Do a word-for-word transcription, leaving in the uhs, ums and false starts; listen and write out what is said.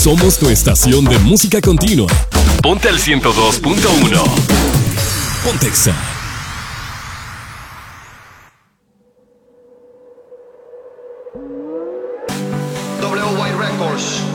Somos tu estación de música continua. Ponte al ciento dos punto uno. Pontexa. W Y Records.